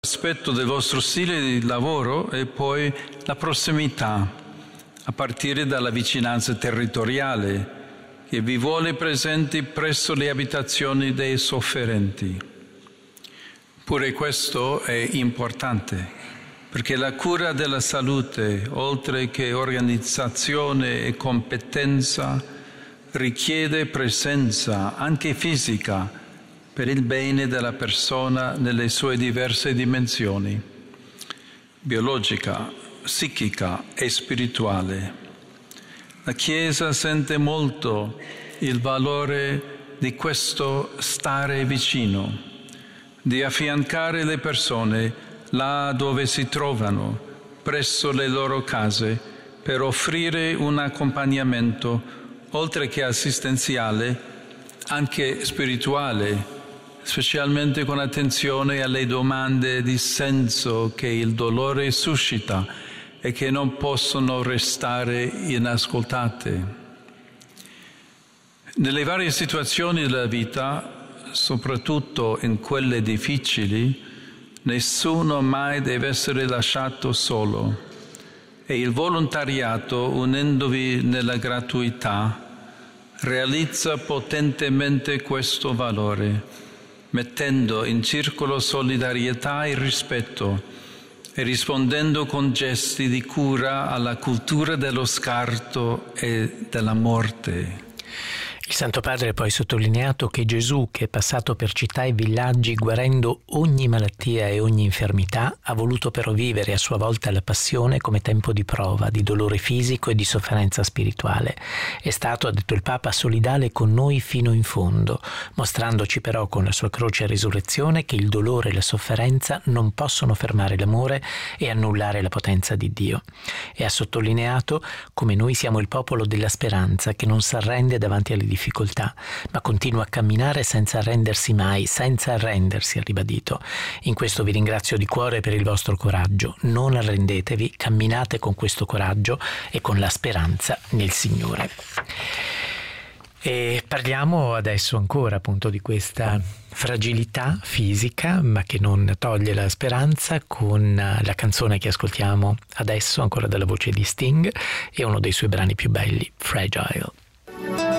L'aspetto del vostro stile di lavoro è poi la prossimità, a partire dalla vicinanza territoriale, che vi vuole presenti presso le abitazioni dei sofferenti. Pure questo è importante, perché la cura della salute, oltre che organizzazione e competenza, richiede presenza anche fisica per il bene della persona nelle sue diverse dimensioni, biologica, psichica e spirituale. La Chiesa sente molto il valore di questo stare vicino, di affiancare le persone là dove si trovano, presso le loro case, per offrire un accompagnamento, oltre che assistenziale, anche spirituale, specialmente con attenzione alle domande di senso che il dolore suscita e che non possono restare inascoltate. Nelle varie situazioni della vita, soprattutto in quelle difficili, nessuno mai deve essere lasciato solo e il volontariato, unendovi nella gratuità, realizza potentemente questo valore, mettendo in circolo solidarietà e rispetto e rispondendo con gesti di cura alla cultura dello scarto e della morte. Il Santo Padre ha poi sottolineato che Gesù, che è passato per città e villaggi guarendo ogni malattia e ogni infermità, ha voluto però vivere a sua volta la passione come tempo di prova, di dolore fisico e di sofferenza spirituale. È stato, ha detto il Papa, solidale con noi fino in fondo, mostrandoci però con la sua croce e risurrezione che il dolore e la sofferenza non possono fermare l'amore e annullare la potenza di Dio. E ha sottolineato come noi siamo il popolo della speranza che non si arrende davanti alle difficoltà, ma continua a camminare senza arrendersi mai, senza arrendersi, ha ribadito. In questo vi ringrazio di cuore per il vostro coraggio. Non arrendetevi, camminate con questo coraggio e con la speranza nel Signore. E parliamo adesso ancora appunto di questa fragilità fisica, ma che non toglie la speranza, con la canzone che ascoltiamo adesso, ancora dalla voce di Sting, e uno dei suoi brani più belli, Fragile.